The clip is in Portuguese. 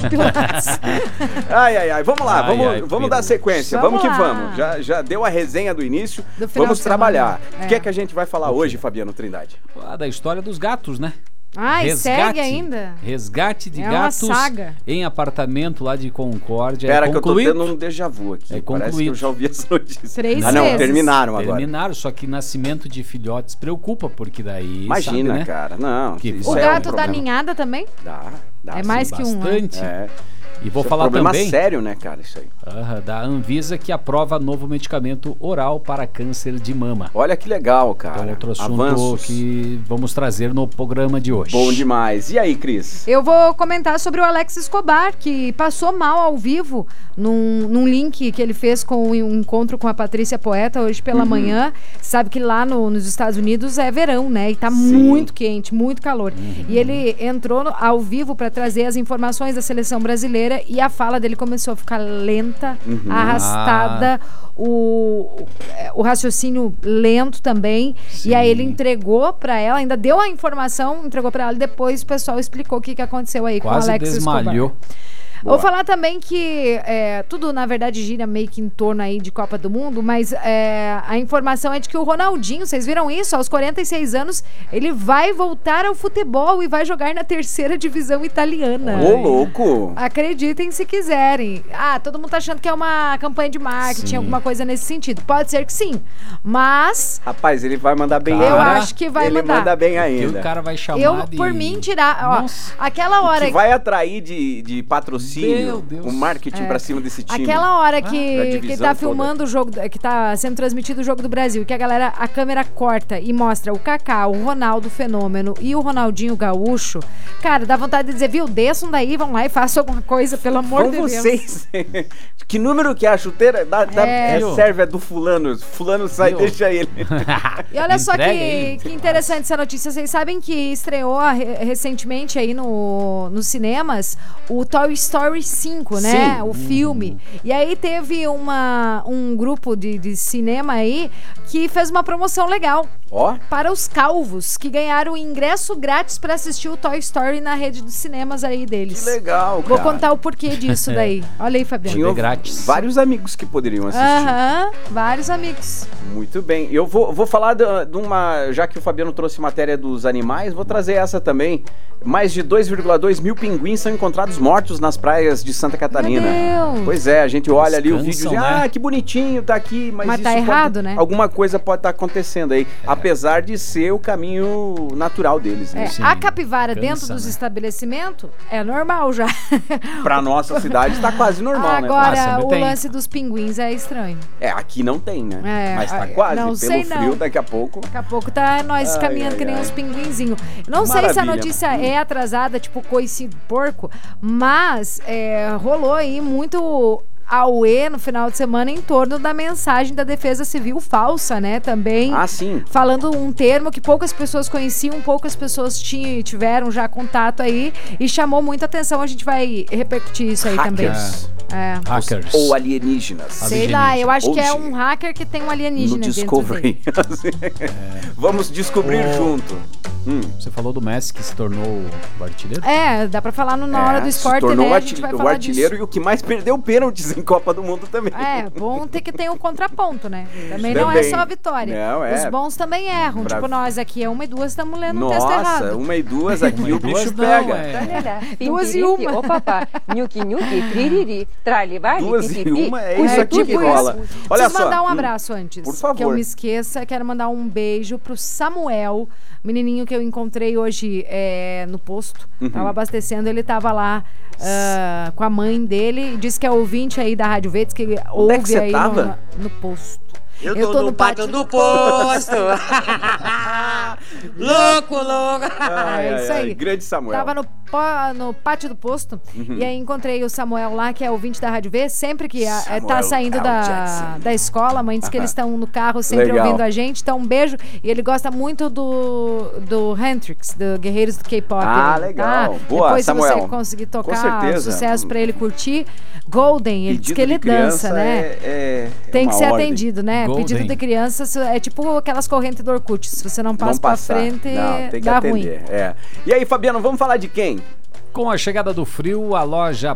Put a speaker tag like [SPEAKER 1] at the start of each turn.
[SPEAKER 1] Pilates.
[SPEAKER 2] Ai. Vamos lá, vamos dar sequência. Vamos que
[SPEAKER 1] lá.
[SPEAKER 2] vamos. Já deu a resenha do início. Vamos trabalhar. O que é que a gente vai falar hoje, Fabiano Trindade?
[SPEAKER 3] Da história dos gatos, né?
[SPEAKER 1] Ai, segue ainda?
[SPEAKER 3] Resgate de
[SPEAKER 1] É
[SPEAKER 3] gatos
[SPEAKER 1] uma saga.
[SPEAKER 3] em apartamento lá de Concórdia.
[SPEAKER 2] Espera que eu tô tendo um déjà vu aqui.
[SPEAKER 3] É
[SPEAKER 2] Parece que eu já ouvi essa notícia.
[SPEAKER 1] 3
[SPEAKER 2] não,
[SPEAKER 1] vezes.
[SPEAKER 2] terminaram agora.
[SPEAKER 3] Terminaram, só que nascimento de filhotes preocupa, porque daí,
[SPEAKER 2] Imagina,
[SPEAKER 3] sabe, né?
[SPEAKER 2] cara. Não,
[SPEAKER 3] Que
[SPEAKER 2] isso
[SPEAKER 1] O
[SPEAKER 2] é
[SPEAKER 1] gato
[SPEAKER 2] um
[SPEAKER 1] dá
[SPEAKER 2] problema.
[SPEAKER 1] ninhada também?
[SPEAKER 2] Dá
[SPEAKER 1] É
[SPEAKER 2] sim,
[SPEAKER 1] mais que um, né?
[SPEAKER 3] Bastante.
[SPEAKER 2] É.
[SPEAKER 3] E vou
[SPEAKER 2] Isso
[SPEAKER 3] falar
[SPEAKER 2] é um problema
[SPEAKER 3] também
[SPEAKER 2] sério, né, cara, isso aí.
[SPEAKER 3] da Anvisa, que aprova novo medicamento oral para câncer de mama.
[SPEAKER 2] Olha que legal, cara.
[SPEAKER 3] Então, outro assunto
[SPEAKER 2] Avanços.
[SPEAKER 3] que vamos trazer no programa de hoje.
[SPEAKER 2] Bom demais. E aí, Cris?
[SPEAKER 1] Eu vou comentar sobre o Alex Escobar, que passou mal ao vivo num link que ele fez com um encontro com a Patrícia Poeta hoje pela manhã. Sabe que lá nos Estados Unidos é verão, né? E tá muito quente, muito calor. E ele entrou ao vivo para trazer as informações da seleção brasileira e a fala dele começou a ficar lenta, arrastada, o raciocínio lento também.
[SPEAKER 3] Sim.
[SPEAKER 1] E aí ele entregou para ela, ainda deu a informação, entregou para ela e depois o pessoal explicou o que aconteceu aí
[SPEAKER 3] Quase
[SPEAKER 1] com o Alex
[SPEAKER 3] desmalhou.
[SPEAKER 1] Escobar. Vou falar também que tudo, na verdade, gira meio que em torno aí de Copa do Mundo, mas a informação é de que o Ronaldinho, vocês viram isso? Aos 46 anos, ele vai voltar ao futebol e vai jogar na 3ª divisão italiana.
[SPEAKER 2] Ô, louco!
[SPEAKER 1] Acreditem se quiserem. Todo mundo tá achando que é uma campanha de marketing, alguma coisa nesse sentido. Pode ser que sim, mas...
[SPEAKER 2] Rapaz, ele vai mandar bem
[SPEAKER 1] eu
[SPEAKER 2] ainda.
[SPEAKER 1] acho que vai
[SPEAKER 2] ele
[SPEAKER 1] mandar.
[SPEAKER 2] manda bem
[SPEAKER 3] E
[SPEAKER 2] ainda.
[SPEAKER 3] o cara vai chamar
[SPEAKER 1] Por mim, tirar...
[SPEAKER 3] Nossa.
[SPEAKER 1] Aquela hora...
[SPEAKER 2] Que vai atrair de patrocínio,
[SPEAKER 3] Meu Deus.
[SPEAKER 2] o marketing pra cima desse time.
[SPEAKER 1] Aquela hora
[SPEAKER 2] da
[SPEAKER 1] que
[SPEAKER 2] divisão
[SPEAKER 1] tá
[SPEAKER 2] toda.
[SPEAKER 1] filmando o jogo, que tá sendo transmitido o jogo do Brasil, que a câmera corta e mostra o Kaká, o Ronaldo Fenômeno e o Ronaldinho Gaúcho, cara, dá vontade de dizer, viu, desçam daí, vão lá e façam alguma coisa, pelo amor de Deus.
[SPEAKER 2] Vocês. Que número que é a chuteira? Serve do fulano. Fulano sai,
[SPEAKER 3] Viu?
[SPEAKER 2] deixa ele.
[SPEAKER 1] E olha só
[SPEAKER 3] Entrega aí,
[SPEAKER 1] que interessante essa notícia. Vocês sabem que estreou recentemente aí nos cinemas o Toy Story 5, né?
[SPEAKER 2] Sim.
[SPEAKER 1] O filme. E aí teve um grupo de cinema aí que fez uma promoção legal
[SPEAKER 2] Ó,
[SPEAKER 1] para os calvos, que ganharam ingresso grátis para assistir o Toy Story na rede dos cinemas aí deles.
[SPEAKER 2] que legal, cara.
[SPEAKER 1] Vou contar o porquê disso daí. Olha aí, Fabiano.
[SPEAKER 2] Tinha
[SPEAKER 3] grátis.
[SPEAKER 2] vários amigos que poderiam assistir.
[SPEAKER 1] Aham, vários amigos.
[SPEAKER 2] Muito bem. Eu vou falar de uma... Já que o Fabiano trouxe matéria dos animais, vou trazer essa também. Mais de 2,2 mil pinguins são encontrados mortos nas praias de Santa Catarina.
[SPEAKER 1] Meu Deus.
[SPEAKER 2] Pois é, a gente olha ali o vídeo e diz,
[SPEAKER 3] né?
[SPEAKER 2] que bonitinho, tá aqui, mas
[SPEAKER 1] Mas
[SPEAKER 2] isso
[SPEAKER 1] tá
[SPEAKER 2] pode-
[SPEAKER 1] errado, né?
[SPEAKER 2] Alguma coisa pode estar acontecendo aí, apesar de ser o caminho natural deles, né?
[SPEAKER 3] Sim.
[SPEAKER 1] A capivara
[SPEAKER 3] Cansa,
[SPEAKER 1] dentro dos
[SPEAKER 3] né?
[SPEAKER 1] estabelecimentos é normal já.
[SPEAKER 2] Pra nossa cidade tá quase normal, né?
[SPEAKER 1] Agora,
[SPEAKER 3] sempre
[SPEAKER 1] o
[SPEAKER 3] tem.
[SPEAKER 1] lance dos pinguins é estranho.
[SPEAKER 2] Aqui não tem, né? Mas tá
[SPEAKER 1] É,
[SPEAKER 2] quase,
[SPEAKER 1] não
[SPEAKER 2] pelo
[SPEAKER 1] sei
[SPEAKER 2] frio,
[SPEAKER 1] não.
[SPEAKER 2] daqui a pouco.
[SPEAKER 1] Daqui a pouco tá nós
[SPEAKER 2] Ai,
[SPEAKER 1] caminhando
[SPEAKER 2] ai,
[SPEAKER 1] que nem
[SPEAKER 2] ai.
[SPEAKER 1] uns pinguinzinhos. Não sei se a
[SPEAKER 2] Maravilha.
[SPEAKER 1] notícia é atrasada, tipo coice de porco, mas rolou aí muito auê no final de semana em torno da mensagem da Defesa Civil falsa, né? Também
[SPEAKER 2] Ah, sim.
[SPEAKER 1] falando um termo que poucas pessoas conheciam, poucas pessoas tiveram já contato aí e chamou muita atenção. A gente vai repercutir isso aí
[SPEAKER 2] Hackers.
[SPEAKER 1] também.
[SPEAKER 3] Hackers.
[SPEAKER 2] Ou alienígenas.
[SPEAKER 1] Sei lá, eu acho que é
[SPEAKER 2] Hoje,
[SPEAKER 1] um hacker que tem um
[SPEAKER 2] No
[SPEAKER 1] alienígena dentro dele.
[SPEAKER 2] Discovery. Vamos descobrir junto.
[SPEAKER 3] Você falou do Messi que se tornou o artilheiro?
[SPEAKER 1] Dá pra falar na hora do esporte,
[SPEAKER 2] se tornou
[SPEAKER 1] né?
[SPEAKER 2] o
[SPEAKER 1] A gente vai
[SPEAKER 2] o
[SPEAKER 1] falar
[SPEAKER 2] artilheiro
[SPEAKER 1] disso.
[SPEAKER 2] e o que mais perdeu pênaltis em Copa do Mundo também.
[SPEAKER 1] Bom ter que ter um contraponto, né? Também não é
[SPEAKER 2] Também.
[SPEAKER 1] só a vitória.
[SPEAKER 2] Não,
[SPEAKER 1] Os bons também erram.
[SPEAKER 2] Bravo.
[SPEAKER 1] Tipo, nós aqui, 1 e 2 estamos lendo um texto
[SPEAKER 2] Nossa,
[SPEAKER 1] errado.
[SPEAKER 2] 1 e 2 aqui o bicho
[SPEAKER 3] Não,
[SPEAKER 2] pega.
[SPEAKER 1] 2 e 1.
[SPEAKER 4] Ô papá, nhuki nhuki, tririri, tralivali,
[SPEAKER 2] 2 e
[SPEAKER 4] pipipi.
[SPEAKER 2] 1 é isso aqui que
[SPEAKER 1] tipo
[SPEAKER 2] rola.
[SPEAKER 1] isso.
[SPEAKER 2] Olha
[SPEAKER 1] Preciso
[SPEAKER 2] só.
[SPEAKER 1] mandar um abraço antes.
[SPEAKER 2] Por favor.
[SPEAKER 1] Que eu me esqueça. Quero mandar um beijo pro Samuel, menininho que eu encontrei hoje no posto. Tava abastecendo, ele tava lá com a mãe dele. Disse que é ouvinte aí da Rádio Verdes, que
[SPEAKER 2] Onde é que
[SPEAKER 1] ouve
[SPEAKER 2] você
[SPEAKER 1] aí
[SPEAKER 2] tava?
[SPEAKER 1] no posto.
[SPEAKER 5] Eu tô no pátio do posto. Louco, louco.
[SPEAKER 1] É isso aí.
[SPEAKER 2] Grande Samuel.
[SPEAKER 1] Tava no pátio do posto e aí encontrei o Samuel lá, que é ouvinte da Rádio V. Sempre que tá
[SPEAKER 2] Samuel
[SPEAKER 1] saindo
[SPEAKER 2] L. Jackson.
[SPEAKER 1] da escola, a mãe diz que eles estão no carro sempre
[SPEAKER 2] Legal.
[SPEAKER 1] ouvindo a gente. Então, um beijo. E ele gosta muito do Hendrix, do Guerreiros do K-Pop.
[SPEAKER 2] Ah,
[SPEAKER 1] né?
[SPEAKER 2] legal.
[SPEAKER 1] Tá?
[SPEAKER 2] Boa,
[SPEAKER 1] Depois,
[SPEAKER 2] Samuel.
[SPEAKER 1] se você conseguir tocar
[SPEAKER 2] certeza.
[SPEAKER 1] sucesso pra ele curtir. Golden, ele diz
[SPEAKER 2] Pedido
[SPEAKER 1] que ele
[SPEAKER 2] de criança
[SPEAKER 1] dança, né?
[SPEAKER 2] é
[SPEAKER 1] Tem que
[SPEAKER 2] uma
[SPEAKER 1] ser
[SPEAKER 2] ordem.
[SPEAKER 1] atendido, né?
[SPEAKER 3] Golden.
[SPEAKER 1] Pedido de criança é tipo aquelas correntes do Orkut. Se você não passa
[SPEAKER 2] Não
[SPEAKER 1] pra
[SPEAKER 2] passar.
[SPEAKER 1] frente,
[SPEAKER 2] Não, tem que
[SPEAKER 1] dá ruim.
[SPEAKER 2] atender. E aí, Fabiano, vamos falar de quem?
[SPEAKER 3] Com a chegada do frio, a loja